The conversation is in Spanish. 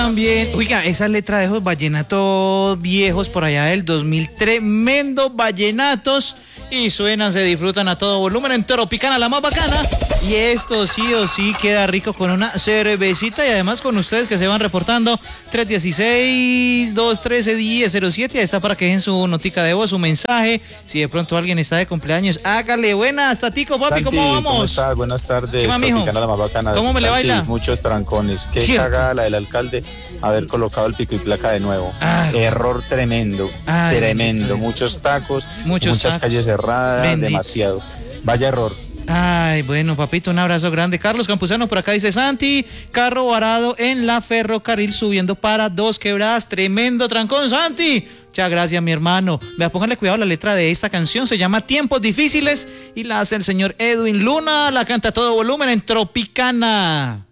También, oiga, esa letra de esos vallenatos viejos por allá del 2000, tremendos vallenatos y suenan, se disfrutan a todo volumen en Tropicana, la más bacana. Y esto sí o sí queda rico con una cervecita y además con ustedes que se van reportando 316-213-1007. Ahí está para que dejen su notica de voz, su mensaje. Si de pronto alguien está de cumpleaños, hágale. Buenas, Tatico, papi, Santi, ¿cómo vamos? ¿cómo estás? Buenas tardes. ¿Qué más, mijo? Tropicana, la más bacana. ¿Cómo me le Santi, baila? Muchos trancones. Qué Cierto. cagada la del alcalde haber colocado el pico y placa de nuevo. Ay. Error tremendo, Ay, tremendo. bendito. Muchos tacos, Muchos muchas tacos. calles cerradas, Bendito. demasiado. Vaya error. Ay, bueno, papito, un abrazo grande. Carlos Campuzano por acá dice: Santi, carro varado en la Ferrocarril subiendo para Dos Quebradas. Tremendo trancón, Santi. Muchas gracias, mi hermano. Vea, póngale cuidado, la letra de esta canción se llama Tiempos Difíciles y la hace el señor Edwin Luna. La canta a todo volumen en Tropicana.